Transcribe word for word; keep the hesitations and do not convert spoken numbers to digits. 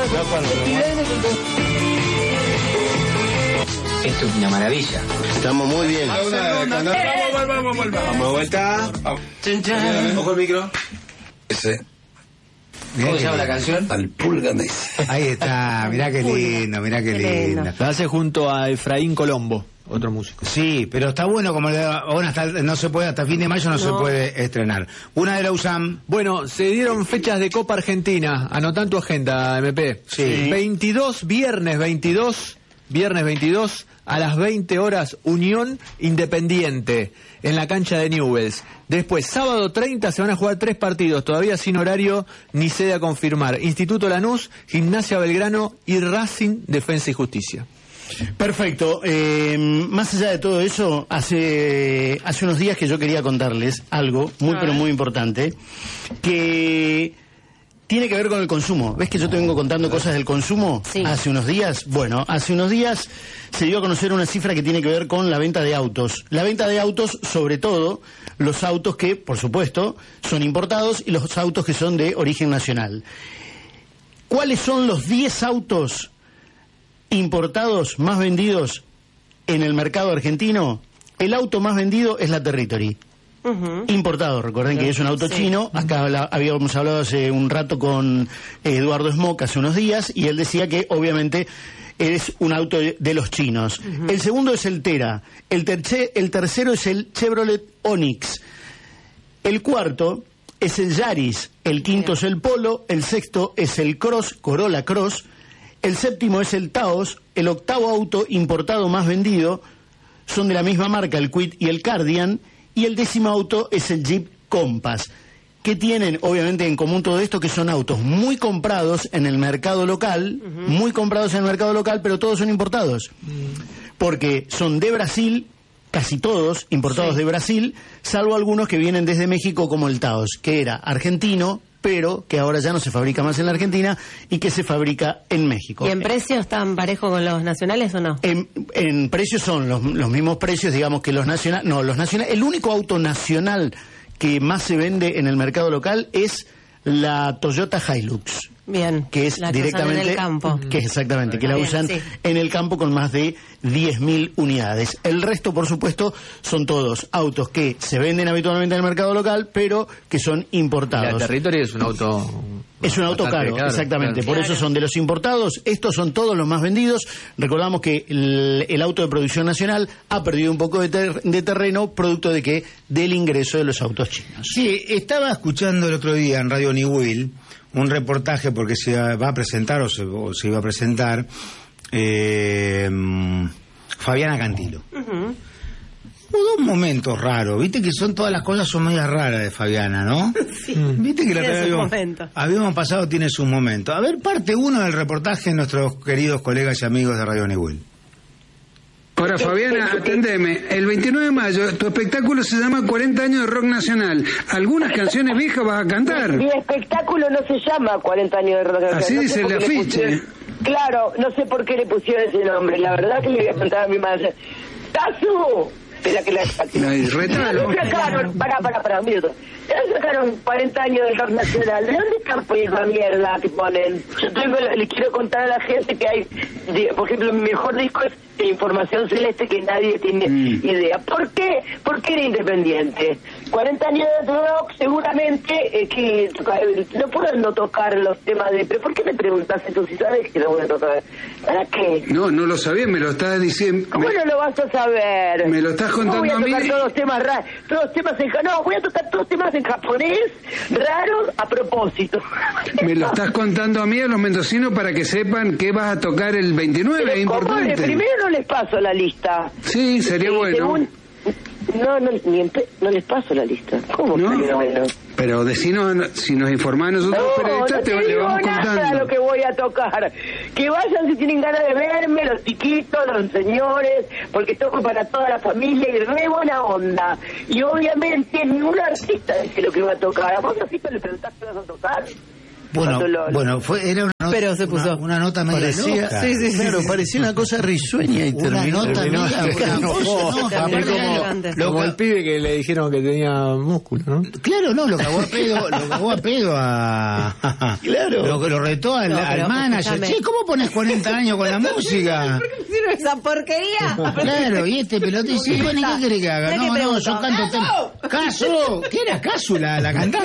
Esto es una maravilla. Estamos muy bien. Vamos, vamos, vamos, vamos. Vamos de vuelta. Ojo el micro. Ese. ¿Cómo se llama la canción? Al Pulgames. Ahí está, mirá qué lindo, mirá qué lindo. La hace junto a Efraín Colombo, otro músico. Sí, pero está bueno, como le da- bueno, hasta, no se puede, hasta fin de mayo no, no se puede estrenar. Una de la U S A M. Bueno, se dieron fechas de Copa Argentina. Anotá en tu agenda, M P. Sí. veintidós, viernes veintidós, viernes veintidós, a las veinte horas, Unión Independiente, en la cancha de Newell's. Después, sábado treinta, se van a jugar tres partidos, todavía sin horario ni sede a confirmar. Instituto Lanús, Gimnasia Belgrano y Racing Defensa y Justicia. Perfecto. Eh, más allá de todo eso, hace, hace unos días que yo quería contarles algo muy pero muy importante, que tiene que ver con el consumo. ¿Ves que yo te vengo contando cosas del consumo? Sí. Hace unos días. Bueno, hace unos días se dio a conocer una cifra que tiene que ver con la venta de autos. La venta de autos, sobre todo, los autos que, por supuesto, son importados y los autos que son de origen nacional. ¿Cuáles son los diez autos importados más vendidos en el mercado argentino? El auto más vendido es la Territory. Uh-huh. Importado, recuerden que es un auto sí. chino. Acá habla, habíamos hablado hace un rato con Eduardo Smock hace unos días y él decía que obviamente es un auto de, de los chinos. Uh-huh. El segundo es el Tera, el, terce, el tercero es el Chevrolet Onix, el cuarto es el Yaris, el quinto es el Polo, el sexto es el Cross, Corolla Cross, el séptimo es el Taos, el octavo auto importado más vendido son de la misma marca, el Kwid y el Cardian, y el décimo auto es el Jeep Compass. ¿Qué tienen obviamente en común todo esto? Que son autos muy comprados en el mercado local, uh-huh. muy comprados en el mercado local, pero todos son importados. Uh-huh. Porque son de Brasil, casi todos importados sí. de Brasil, salvo algunos que vienen desde México como el Taos, que era argentino, pero que ahora ya no se fabrica más en la Argentina y que se fabrica en México. ¿Y en precios están parejos con los nacionales o no? En, en precios son los, los mismos precios, digamos, que los nacionales. No, los nacionales. El único auto nacional que más se vende en el mercado local es la Toyota Hilux. Bien, que es la directamente en el campo. Que exactamente, que la Bien, usan sí. en el campo con más de diez mil unidades. El resto, por supuesto, son todos autos que se venden habitualmente en el mercado local, pero que son importados. La Territory es un auto... Es un auto caro, caro exactamente, claro. Por eso son de los importados. Estos son todos los más vendidos. Recordamos que el, el auto de producción nacional ha perdido un poco de, ter, de terreno, producto de que del ingreso de los autos chinos. Sí, estaba escuchando el otro día en Radio Newell un reportaje, porque se va a presentar o se, o se iba a presentar eh, Fabiana Cantilo. Uh-huh. Hubo dos momentos raros, viste que son todas las cosas son medias raras de Fabiana, ¿no? Sí, viste que la tiene sus habíamos, momentos. habíamos pasado, tiene sus momentos. A ver, parte uno del reportaje de nuestros queridos colegas y amigos de Radio Newell. Ahora, Fabiana, atendeme. El veintinueve de mayo, tu espectáculo se llama cuarenta años de rock nacional. ¿Algunas canciones viejas vas a cantar? Mi espectáculo no se llama cuarenta años de rock nacional. Así no dice el afiche. Pusieron... Claro, no sé por qué le pusieron ese nombre. La verdad que le voy a contar a mi madre. ¡Tazu! Espera que la... No, y retalo. Ya sacaron, pará, pará, pará, un minuto. Ya sacaron cuarenta años del rock nacional. ¿De dónde están pues esa mierda que ponen? Yo tengo, le quiero contar a la gente que hay, de, por ejemplo, mi mejor disco es Información Celeste, que nadie tiene mm. idea. ¿Por qué? ¿Por qué era independiente? cuarenta años de rock, seguramente, eh, que no puedo no tocar los temas de... ¿Pero por qué me preguntaste tú si sabes que no voy a tocar? ¿Para qué? No, no lo sabía, me lo estás diciendo... ¿Cómo me... no lo vas a saber? Me lo estás contando voy a, a mí. tocar todos temas raros, todos temas en... No, voy a tocar todos temas en japonés, raros, a propósito. Me lo estás contando a mí, a los mendocinos, para que sepan que vas a tocar el veintinueve, Pero es importante. ¿cómo? Primero no les paso la lista. Sí, sería y bueno. Según... No, no, ni en pe... no les paso la lista. ¿Cómo ¿No? sería bueno? Pero decinos, si nos informás nosotros, no, periodistas, no te, te te le vamos nada contando. lo que voy a tocar. Que vayan si tienen ganas de verme, los chiquitos, los señores, porque toco para toda la familia y re buena onda. Y obviamente ningún artista dice lo que va a tocar. ¿A vos así le preguntás qué vas a tocar? Bueno, Cuando lo- bueno, fue, era una nota, Pero se puso. una, una nota medio Parecía, loca. Sí, sí, sí, claro, sí. parecía una cosa risueña y Una terminó. nota terminó- media, una cosa, no, Terminó aparte como- lo- lo Como que- el pibe que le dijeron que tenía músculo, ¿no? Claro, no, lo cagó a pedo, lo cagó a pedo a... Claro. Lo, lo retó al, No, al pero manager. escúchame. Che, ¿cómo pones cuarenta años con la música? ¿Hicieron esa porquería? Claro, y este pelotito, sí, bueno, ¿y qué quiere que haga? ¿De qué No, no, preguntó? yo canto... tem- ¡Casu! ¿Qué era Casu la, la cantante?